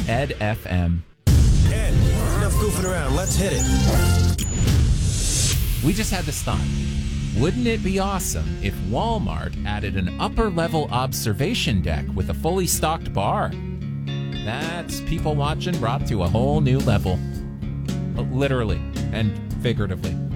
Ed FM. Ed, enough goofing around. Let's hit it. We just had this thought. Wouldn't it be awesome if Walmart added an upper-level observation deck with a fully stocked bar? That's people watching brought to a whole new level. Literally and figuratively.